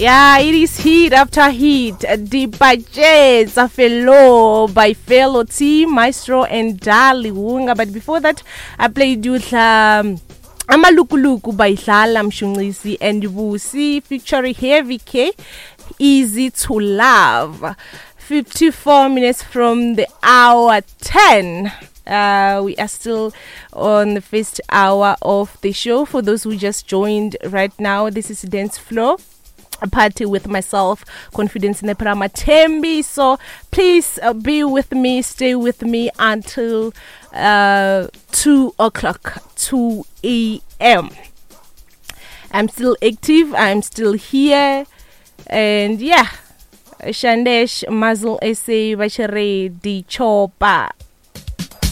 Yeah, it is heat after heat. The budgets are fellow by fellow team, Maestro and Dali Wunga. But before that, I played with Amalukuluku by Dlala Mshunisi and Busi featuring Heavy K, Easy to Love. 54 minutes from the hour 10. We are still on the first hour of the show. For those who just joined right now, this is Dance Floor, a party with myself, Confidence Neprama Tembi. So please be with me, stay with me until 2 o'clock, 2 a.m. I'm still active, I'm still here, and yeah, Shandesh Mazel Essay Vachere Di Chopa.